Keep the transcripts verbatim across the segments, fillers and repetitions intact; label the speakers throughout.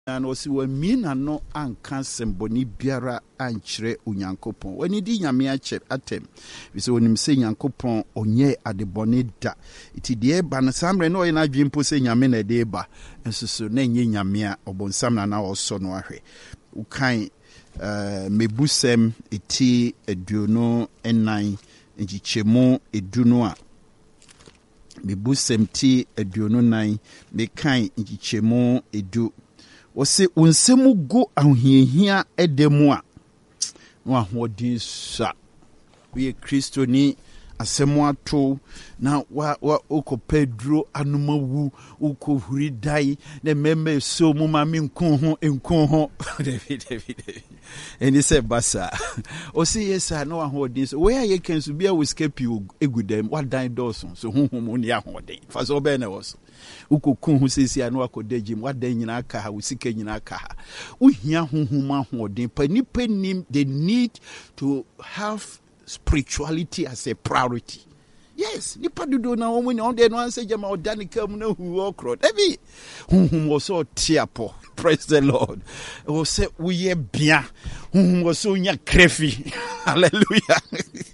Speaker 1: and was when mina no anka semboni biara anchre unyankopon. When he di nyame ache atem. We say when him say nyankopon onye adeboni da. Iti die ba na samre no ye na dwempo say nyame na de ba. Enso so na nye nyame a obonsam na na oso no ahwe. Ukan uh, mebusem iti eduno enan njichemu eduno a mebusem ti eduno nan mekan njichemu edu wose unsemu go ahihia edemu a no ahodin sa we Kristo ni asemu ato na wa wa oko pedro anumawu oko huridai na meme so mu ma mi nkun ho nkun ho David David eni se basa o si yesa no ahodin so where you can so bia we escape you egudem what die doson so honhom ni ahodin fa so be na was uko kun ho sesi anu akodagim wadan nyina aka ha usika nyina aka ha uhia honhom ahodin pani panim they need to have spirituality as a priority. Yes, nipa dudu na omo ni onde no anse jama odanika mu na hu okro ebi honhom wo so tiapo. Praise the Lord. O se uye bia honhom wo so nya krefi. Hallelujah.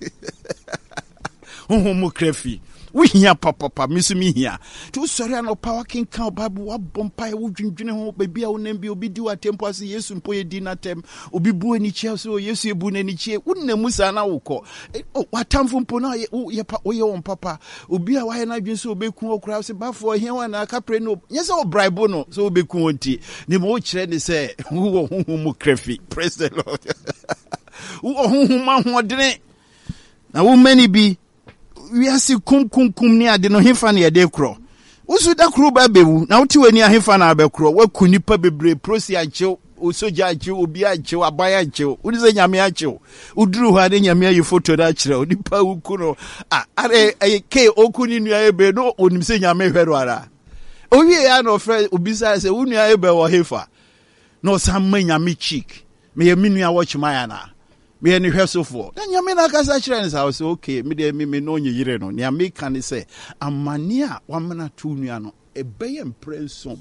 Speaker 1: Honhom krefi we hear papa papa misumi here to sorry no power king kan bible wa bompa e wo dwendwene ho baby a wonam bi obi di watempo ase yesu mpo ye di natem obi bu ani chia so yesu ebu na ni chie wonnamu sa na wokọ o watamfo mpo na ye pa o ye won papa obi a wa ye na dwen so obekun okura se bafo he wa na aka pre no nyese o bribe no so obekun onti ni mo kire ni se wo honhom krefi. Praise the Lord. Wo honhom ahodene na wo mani bi we are see kum kum kum ni ade no hefa na yede kro usu da kro ba bewu na wuti wani a hefa na abekro wa kunipa bebre prosi anche osoja anche obi anche abaya anche uni se nyame anche uduru ho ade nyame ayi photo da kire onipa ukuno ah are ke okuni nua ebe no onim se nyame hwero ara owie ya no fre obi sa se unua ebe wo hefa no samma nyame cheek me ye minua watch my na me any hwesofo na nyame na kasa kire ne sa so okay me de me me no nyire no ne me kan say amane a wamana tu nua no ebeye mprenso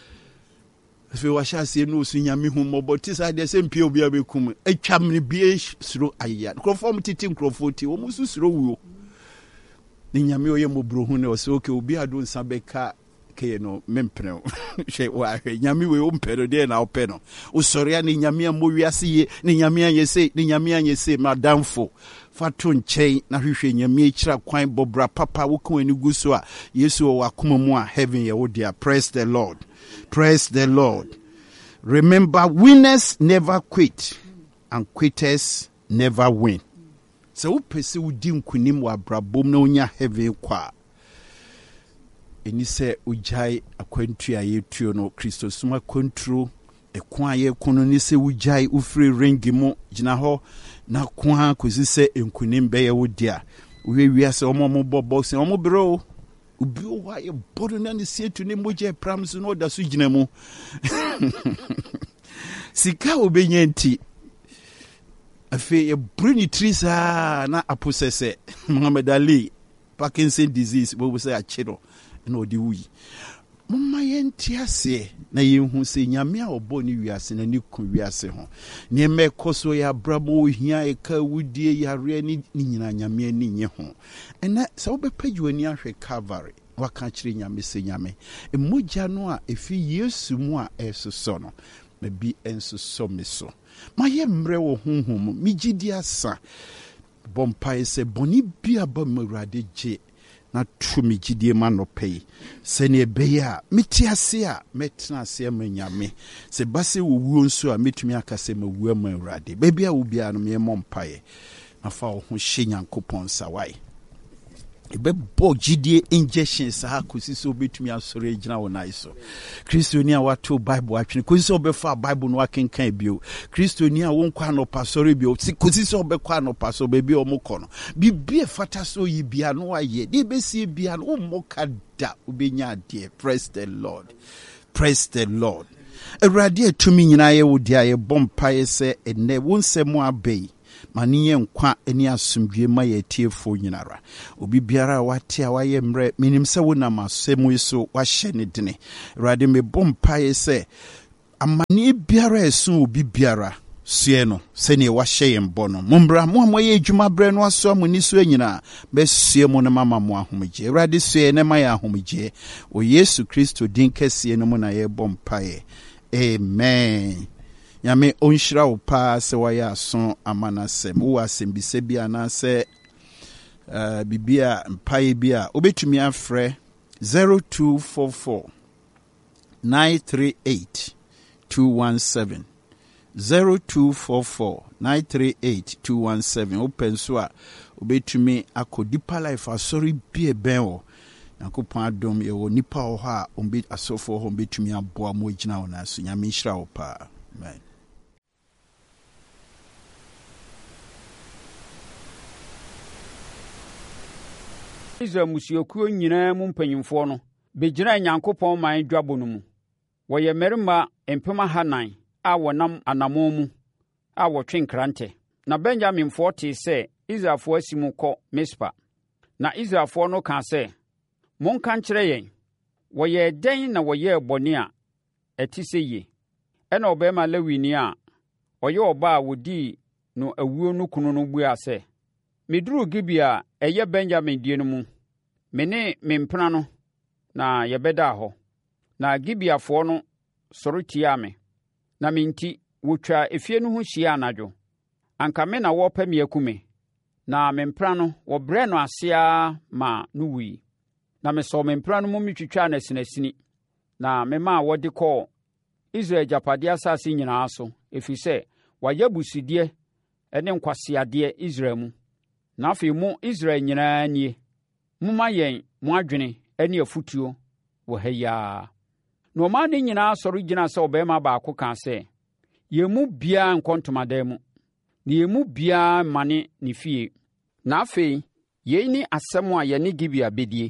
Speaker 1: fe wa sha se no su nyame hu moboti sa de se mpie obi abekum atwam ne bie suro aya krofom titi krofoti wo musu suro wuo ne nyame oye mobro hu ne o so okay obi ado nsa beka ke no mempeno she wa nyame we o mpero de na openo o soria ni nyame mo wiase ye ni nyame anyese ni nyame anyese madamfo fato nchen na hwehwe nyame kira kwan bobra papa wo kan ani guso a yesu o wakoma mu a heaven ye wo dia. Praise the Lord. Praise the Lord. Remember, winners never quit and quitters never win. So wo pese wo di nkunim wa brabom na onya heaven kwa eni se ujai akwantu aye tuo no Kristo suma kwanturo ekwan aye kono ni se ujai ufiri ringi mo gina ho na kwa kozi se enkunim be ye wodia we wiase omo mo bobo se omo bro ubi o aye bodo na ni se tu ni moje pram so no da so gina mu sika obenya nti afi ye bruni trisa na aposese Muhammad Ali Parkinson disease bo say achiro na odi wi mumma yenti ase na yehu se nyame a obo ni wiase na ni ku wiase ho ne mekoso ya brabo hia e ka wudie yare ni nyina nyame ani nye ho ena se wo bepaju ani ahwe Calvary waka kire nyame se nyame emoja no a efi Yesu mu a esoso no ma bi ensoso meso ma ye mre wo honhom mi gidi asa bompa ese boni bia ba mawrade je na tumi gidie ma no pay se ne beya meti ase a metna ase ma nyame se base wo wuo nso a metumi akase ma wuo ma awrade ba bia wo bia no me mompae na fa wo ho hye Nyankopon sawai ebe bo gidie injection sa akosi so betumi asore gina wo nai so Kristoni a wato Bible atwene kosi so befa Bible no akenkan bio Kristoni a won kwa no pasore bio kosi so bekwa no paso be bi o mokọ no bibie fata so yi bia no aye de besi bia no moka da obenya ade. Praise the Lord. Praise the Lord. Awurade atumi nyina ye wo dia ye bompa ye se ene wonsemu abai maniye nkwa eni asumdwe ma ye tiefo nyinara obi biara wate a waye mre minim se wona masemu iso wahye ne dene Awurade me bompa ye se amani biara esu obi biara sue no sene wahye yen bɔ no mombra mo amoye adwuma bre no aso amoni so anyina be sue mo no mama mo ahomgye Awurade sue ne ma ya ahomgye o Yesu Kristo din kɛseɛ no mu na ye bɔ mpae. Amen. Nyame onhyira wo pa se wayɛ aso amanasɛm wo asɛmbise bi ana se uh, bibia mpae bia obetumi afrɛ zero two four four nine three eight two one seven zero two four four nine three eight two one seven. Open so a obetumi akodi pa life asori bie ben wo Nyankopɔn adom ye wo nipa wo ha ombi asofo ho betumi aboa mo gina wo na so Nyame hyira wo pa. Amen.
Speaker 2: Israel musiokuo nyinaa mu mpanyimfo no begyina Nyankopɔn man dwabo no mu. Wɔyɛ mmarima mpem ahanan a wɔnam anamon mu a wɔtwe nkrante. Na Benjaminfoɔ te sɛ Israelfoɔ asi mu kɔ Mispa. Na Israelfoɔ no ka sɛ, monka nkyerɛ yɛn, wɔyɛ dɛn na wɔyɛ bɔne a ɛte sɛ yie. Ɛna ɔbarima Lewini a ɔyɛ ɔba a wodii no awuo no kunu no bua sɛ, meduru Gibea a ɛyɛ Benjamin die no mu, me ne me mpena no na yɛbɛda hɔ. Na Gibeafoɔ no sɔre tiaa me, na me nti wotwa efie no ho hyia anadwo. Anka me na wɔpɛ me akume, na me mpena no wɔbrɛ no asea ma no wui. Na me sɔ me mpena no mu metwitwa no asinasini, na me ma wɔde kɔɔ Israel agyapadeɛ asase nyinaa so, ɛfiri sɛ wɔayɛ abusudeɛ ne nkwaseadeɛ Israel mu. Na afei mo Israel nyinaa nie, moma yɛn mo adwene ne afutuo wɔ ha yaa. Na ɔman no nyinaa sɔre gyina sɛ ɔbarima baako ka sɛ, yɛn mu biara nkɔ ntomadan mu, na yɛn mu biara mmane ne fie. Na afei, yei ne asɛm a yɛne Gibea bɛdie.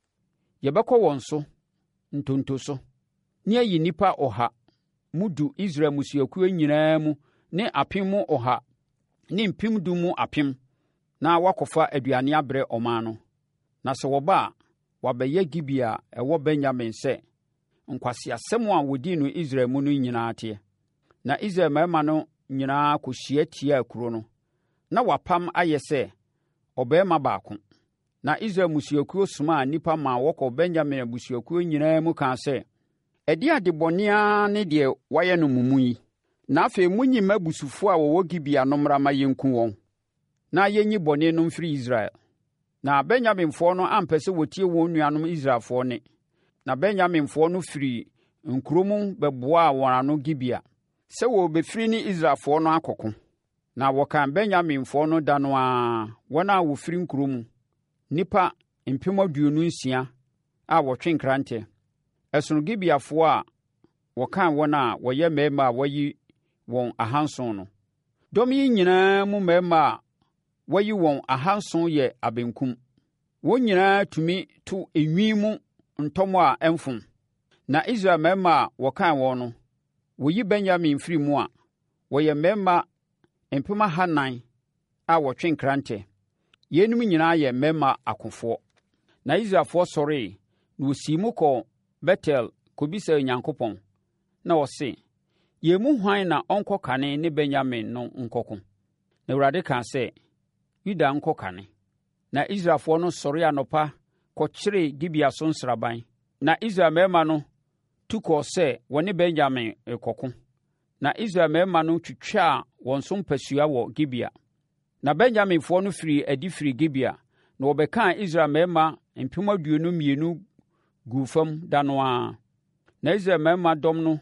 Speaker 2: Yɛbɛkɔ wɔn so, ntonto so, ne ayi nnipa ɔha, mudu Israel musuakuo nyinaa mu ne apem mu ɔha, ne mpem du mu apem, na wakɔfa aduane abrɛ ɔman no. Na sɛ wɔba a, wɔabɛyɛ Gibea a ɛwɔ Benyamin sɛ nkwaseasɛm a wɔdi no Israel mu no nyinaa teɛ. Na Israel mmarima no nyinaa kɔhyia tiaa kuro no. Na wapam ayɛ sɛ ɔbarima baako. Na Israel musuakuo somaa nnipa ma wɔkɔ Benyamin abusuakuo nyinaa mu kaa sɛ, ɛde ade bɔnea ne deɛ wɔayɛ no mumu yi. Na afei munyi mmabusufoɔ a wɔwɔ Gibea no mmra ma yɛnku wɔn, na yɛnyi bɔne no mfiri Israel. Na Benyaminfoɔ no ampɛ sɛ wɔtie wɔn nuanom Israelfoɔ ne. Na Benyaminfoɔ no firi nkurom bɛboaa wɔn ano Gibea sɛ wɔbɛfiri ne Israelfoɔ no akɔko. Na wɔkan Benyaminfoɔ no da no a wɔn a wɔfiri nkurom nnipa mpem aduonu nsia a wɔtwe nkrante. Ɛsono Gibeafoɔ a wɔkan wɔn a wɔyɛ mmarima a wɔayi wɔn ahanson no. Dɔm yi nyinaa mu mmarima a wɔayi wɔn ahanson yɛ abenkum. Wɔn nyinaa tumi to enwi mu ntɔmɔ a ɛmfom. Na Israel mmarima a wɔkan wɔn no, wɔyi Benyamin firi mu a, wɔyɛ mmarima mpem ahanan a wɔtwe nkrante. Yeinom nyinaa yɛ mmarima akofoɔ. Na Israelfoɔ sɔree, na wɔsii mu kɔɔ Betel kɔbisa Onyankopɔn. Na ɔse, yɛn mu hwan na ɔnkɔ kane ne Benyamin no nkɔko? Na Awurade kaa sɛ, Yuda nkɔ kane. Na Israelfoɔ no sɔre anɔpa kɔkyeree Gibea so nsraban. Na Israel mmarima no tu kɔɔ sɛ wɔne Benyamin rekɔko. Na Israel mmarima no twitwaa wɔn so mpasua wɔ Gibea. Na Benyaminfoɔ no firi adi firi Gibea, na wɔbɛkaa Israel mmarima mpem aduonu mmienu guu fam da no ara. Na Israel mmarima dɔm no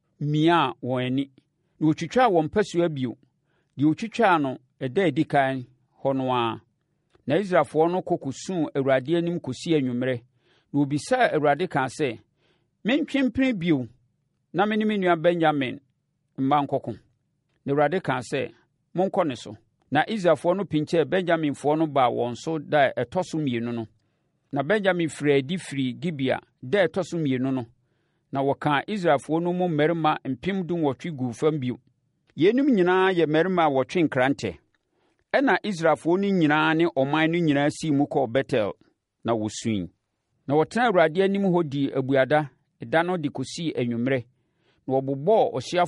Speaker 2: miaa wɔn ani, na wɔtwitwaa wɔn mpasua bio, deɛ wɔtwitwaa no ɛda adi kan hɔ no ara. Na Israelfoɔ no kɔ kɔsuu Awurade anim kɔsi anwummerɛ, na wɔbisaa Awurade kaa sɛ, mentwe mpene bio na me ne me nua Benyamin mma nkɔko. Na Awurade kaa sɛ, monkɔ ne so. Na Israelfoɔ no pinkyɛɛ Benyaminfoɔ no baa wɔn so da ɛtɔ so mmienu no. Na Benyamin firi adi firi Gibea da ɛtɔ so mmienu no. Na wɔkaa Israelfoɔ no mu mmarima mpem dunwɔtwe guu fam bio. Yeinom nyinaa yɛ mmarima a wɔtwe nkrantɛ. Ɛna Israelfoɔ no nyinaa ne ɔman no nyinaa sii mu kɔɔ Betel na wɔsui. Na wɔtena Awurade anim hɔ dii abuada ɛda no de kɔsii anwummerɛ. na wɔbobɔɔ ɔhyeɛ